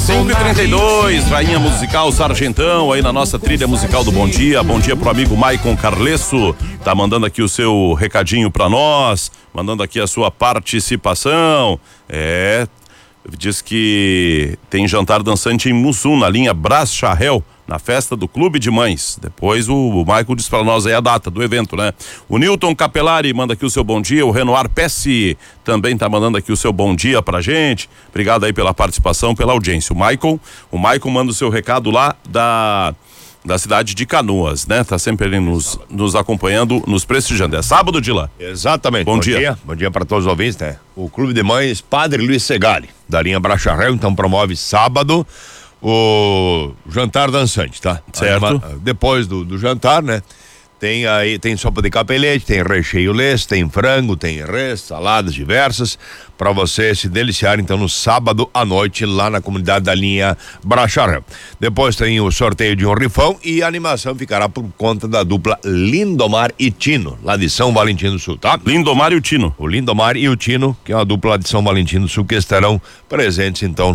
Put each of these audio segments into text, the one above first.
5h32, Rainha Musical Sargentão, aí na nossa trilha musical do Bom Dia. Bom dia pro amigo Maicon Carlesso, tá mandando aqui o seu recadinho pra nós, mandando aqui a sua participação. Diz que tem jantar dançante em Mussum, na linha Brás Charrel, na festa do Clube de Mães. Depois o Michael diz pra nós aí a data do evento, né? O Newton Capelari manda aqui o seu bom dia, o Renoir Pesce também tá mandando aqui o seu bom dia pra gente. Obrigado aí pela participação, pela audiência. O Michael manda o seu recado lá da cidade de Canoas, né? Tá sempre ali nos acompanhando, nos prestigiando. É sábado, Dila? Exatamente. Bom dia. Bom dia para todos os ouvintes, né? O Clube de Mães Padre Luiz Segali, da linha Bracharel, então promove sábado o jantar dançante, tá? Certo. Depois do jantar, né? Tem sopa de capelete, tem recheio lês, tem frango, tem res, saladas diversas, para você se deliciar então no sábado à noite lá na comunidade da linha Bracharel. Depois tem o sorteio de um rifão e a animação ficará por conta da dupla Lindomar e Tino, lá de São Valentim do Sul, tá? Lindomar e o Tino. O Lindomar e o Tino, que é uma dupla de São Valentim do Sul, que estarão presentes então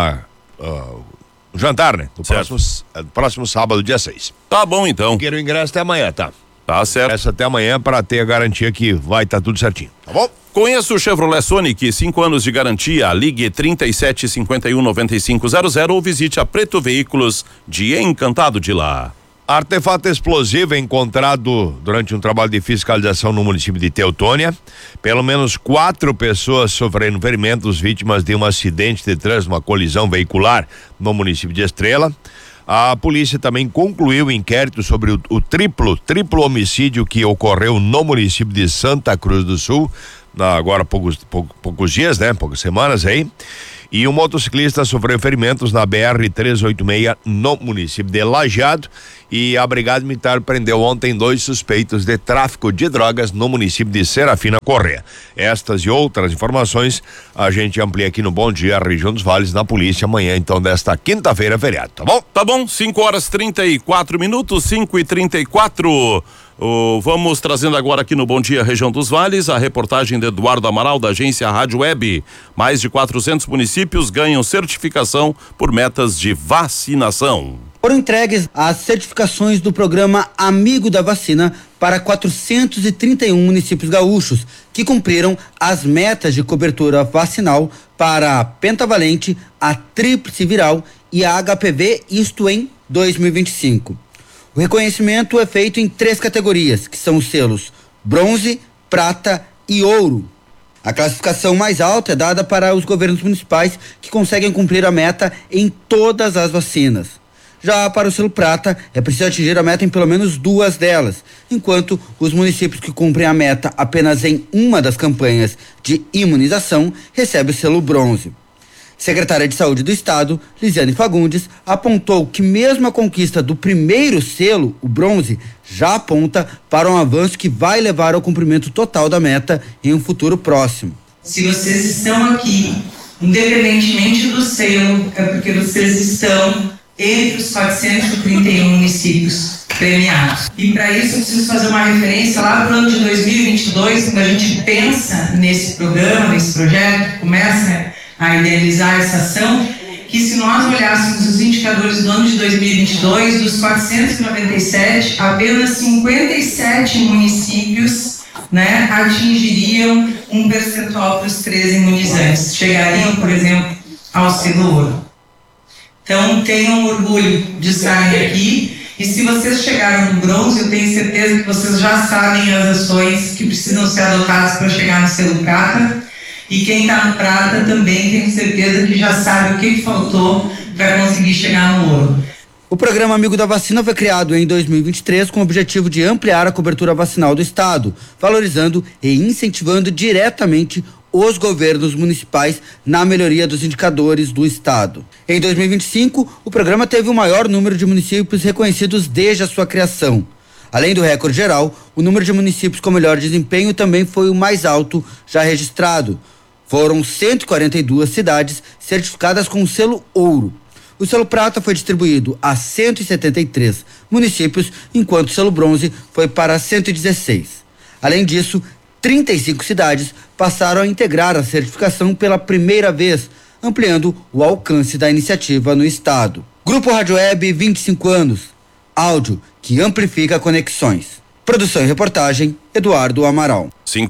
no jantar, né? Próximo sábado, dia 6. Tá bom então. Quero o ingresso até amanhã, tá? Tá certo. Essa até amanhã para ter a garantia que vai estar tudo certinho, tá bom? Conheça o Chevrolet Sonic, 5 anos de garantia. Ligue 3751-9500 ou visite a Preto Veículos de Encantado de lá. Artefato explosivo encontrado durante um trabalho de fiscalização no município de Teutônia. Pelo menos 4 pessoas sofreram ferimentos, vítimas de um acidente de trânsito, uma colisão veicular no município de Estrela. A polícia também concluiu o inquérito sobre o triplo homicídio que ocorreu no município de Santa Cruz do Sul, agora poucos dias, né? Poucas semanas aí. E um motociclista sofreu ferimentos na BR-386 no município de Lajeado. E a Brigada Militar prendeu ontem 2 suspeitos de tráfico de drogas no município de Serafina Corrêa. Estas e outras informações a gente amplia aqui no Bom Dia, região dos Vales, na polícia, amanhã então desta quinta-feira, feriado, tá bom? Tá bom, 5h34, 5h34. Vamos trazendo agora aqui no Bom Dia Região dos Vales a reportagem de Eduardo Amaral, da agência Rádio Web. Mais de 400 municípios ganham certificação por metas de vacinação. Foram entregues as certificações do programa Amigo da Vacina para 431 municípios gaúchos que cumpriram as metas de cobertura vacinal para a pentavalente, a tríplice viral e a HPV, isto em 2025. O reconhecimento é feito em 3 categorias, que são os selos bronze, prata e ouro. A classificação mais alta é dada para os governos municipais que conseguem cumprir a meta em todas as vacinas. Já para o selo prata, é preciso atingir a meta em pelo menos 2 delas, enquanto os municípios que cumprem a meta apenas em uma das campanhas de imunização recebem o selo bronze. Secretária de Saúde do Estado, Lisiane Fagundes, apontou que mesmo a conquista do primeiro selo, o bronze, já aponta para um avanço que vai levar ao cumprimento total da meta em um futuro próximo. Se vocês estão aqui, independentemente do selo, é porque vocês estão entre os 431 municípios premiados. E para isso eu preciso fazer uma referência lá para o ano de 2022, quando a gente pensa nesse programa, nesse projeto, começa a idealizar essa ação, que se nós olhássemos os indicadores do ano de 2022, dos 497, apenas 57 municípios, né, atingiriam um percentual para os 13 imunizantes, chegariam, por exemplo, ao selo ouro. Então, tenham orgulho de estarem aqui, e se vocês chegaram no bronze, eu tenho certeza que vocês já sabem as ações que precisam ser adotadas para chegar no selo prata, e quem está no prata também tenho certeza que já sabe o que faltou para conseguir chegar no ouro. O programa Amigo da Vacina foi criado em 2023 com o objetivo de ampliar a cobertura vacinal do estado, valorizando e incentivando diretamente os governos municipais na melhoria dos indicadores do estado. Em 2025, o programa teve o maior número de municípios reconhecidos desde a sua criação. Além do recorde geral, o número de municípios com melhor desempenho também foi o mais alto já registrado. Foram 142 cidades certificadas com o selo ouro. O selo prata foi distribuído a 173 municípios, enquanto o selo bronze foi para 116. Além disso, 35 cidades passaram a integrar a certificação pela primeira vez, ampliando o alcance da iniciativa no estado. Grupo Rádio Web, 25 anos. Áudio que amplifica conexões. Produção e reportagem, Eduardo Amaral.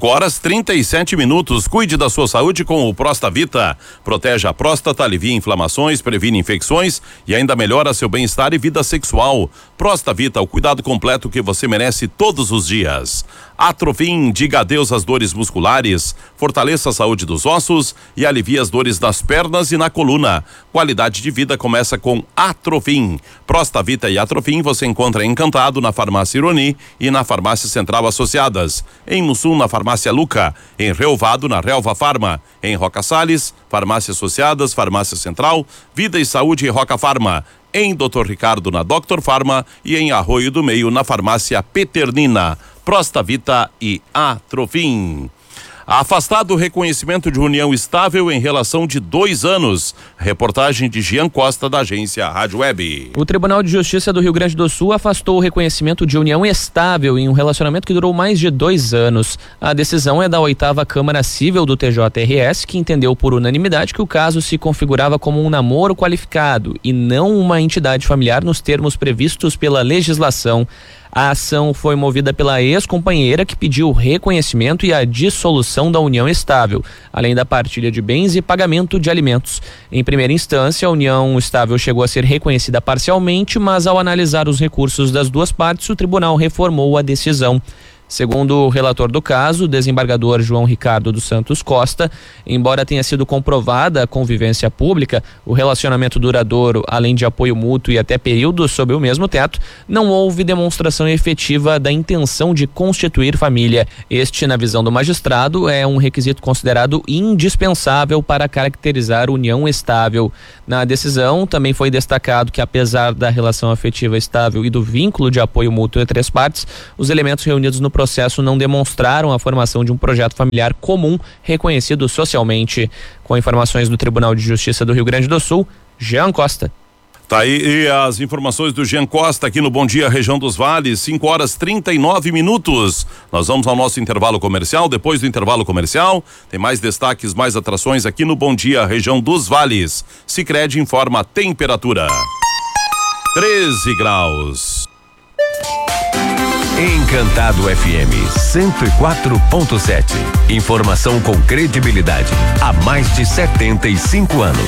5:37. Cuide da sua saúde com o Prostavita. Protege a próstata, alivia inflamações, previne infecções e ainda melhora seu bem-estar e vida sexual. Prostavita, o cuidado completo que você merece todos os dias. Atrofim, diga adeus às dores musculares, fortaleça a saúde dos ossos e alivia as dores nas pernas e na coluna. Qualidade de vida começa com Atrofim. Prostavita e Atrofim você encontra em Encantado, na Farmácia Ironi e na Farmácia Central Associadas. Em Mussum, na Farmácia Luca. Em Relvado, na Relva Farma. Em Roca Salles, Farmácia Associadas, Farmácia Central, Vida e Saúde e Roca Farma. Em Dr. Ricardo, na Dr. Farma e em Arroio do Meio, na Farmácia Peternina. Prostavita e Atrofim. Afastado o reconhecimento de união estável em relação de 2 anos. Reportagem de Jean Costa, da agência Rádio Web. O Tribunal de Justiça do Rio Grande do Sul afastou o reconhecimento de união estável em um relacionamento que durou mais de 2 anos. A decisão é da 8ª Câmara Cível do TJRS, que entendeu por unanimidade que o caso se configurava como um namoro qualificado e não uma entidade familiar nos termos previstos pela legislação. A ação foi movida pela ex-companheira, que pediu o reconhecimento e a dissolução da união estável, além da partilha de bens e pagamento de alimentos. Em primeira instância, a união estável chegou a ser reconhecida parcialmente, mas ao analisar os recursos das duas partes, o tribunal reformou a decisão. Segundo o relator do caso, o desembargador João Ricardo dos Santos Costa, embora tenha sido comprovada a convivência pública, o relacionamento duradouro, além de apoio mútuo e até períodos sob o mesmo teto, não houve demonstração efetiva da intenção de constituir família. Este, na visão do magistrado, é um requisito considerado indispensável para caracterizar união estável. Na decisão, também foi destacado que, apesar da relação afetiva estável e do vínculo de apoio mútuo entre as partes, os elementos reunidos no processo não demonstraram a formação de um projeto familiar comum reconhecido socialmente. Com informações do Tribunal de Justiça do Rio Grande do Sul, Jean Costa. Tá aí as informações do Jean Costa aqui no Bom Dia Região dos Vales, 5:39. Nós vamos ao nosso intervalo comercial. Depois do intervalo comercial, tem mais destaques, mais atrações aqui no Bom Dia Região dos Vales. Sicredi informa a temperatura. 13 graus. Encantado FM 104.7. Informação com credibilidade há mais de 75 anos.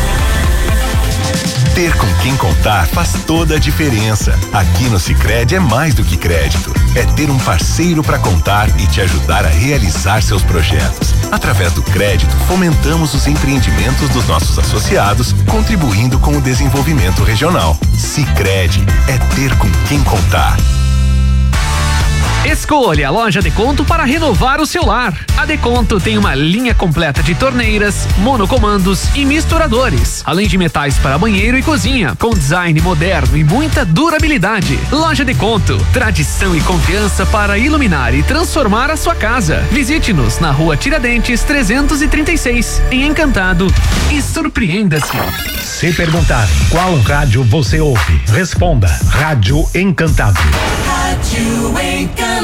Ter com quem contar faz toda a diferença. Aqui no Sicredi é mais do que crédito. É ter um parceiro para contar e te ajudar a realizar seus projetos. Através do crédito, fomentamos os empreendimentos dos nossos associados, contribuindo com o desenvolvimento regional. Sicredi é ter com quem contar. Escolha a loja Deconto para renovar o seu lar. A Deconto tem uma linha completa de torneiras, monocomandos e misturadores, além de metais para banheiro e cozinha, com design moderno e muita durabilidade. Loja Deconto, tradição e confiança para iluminar e transformar a sua casa. Visite-nos na Rua Tiradentes 336, em Encantado, e surpreenda-se. Se perguntar qual rádio você ouve, responda: Rádio Encantado. Rádio Encantado.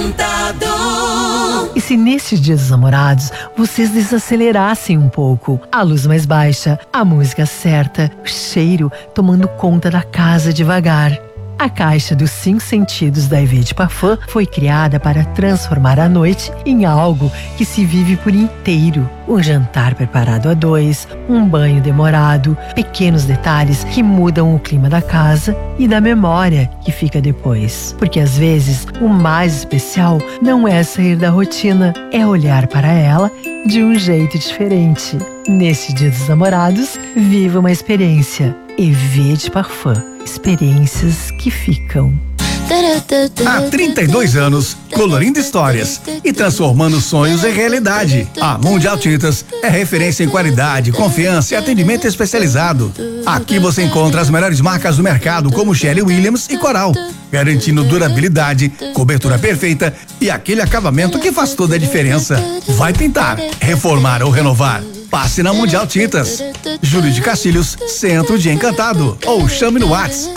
E se nestes dias dos namorados vocês desacelerassem um pouco? A luz mais baixa, a música certa, o cheiro tomando conta da casa devagar. A caixa dos 5 sentidos da EV de Parfum foi criada para transformar a noite em algo que se vive por inteiro. Um jantar preparado a 2, um banho demorado, pequenos detalhes que mudam o clima da casa e da memória que fica depois. Porque às vezes o mais especial não é sair da rotina, é olhar para ela de um jeito diferente. Neste Dia dos Namorados, viva uma experiência. EV de Parfum. Experiências que ficam. Há 32 anos, colorindo histórias e transformando sonhos em realidade. A Mundial Tintas é referência em qualidade, confiança e atendimento especializado. Aqui você encontra as melhores marcas do mercado, como Sherwin Williams e Coral, garantindo durabilidade, cobertura perfeita e aquele acabamento que faz toda a diferença. Vai pintar, reformar ou renovar? Passe na Mundial Tintas. Júlio de Castilhos, Centro de Encantado. Ou chame no WhatsApp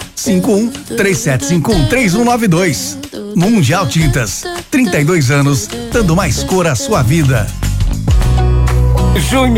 51-3751-3192. Mundial Tintas. 32 anos, dando mais cor à sua vida. Junho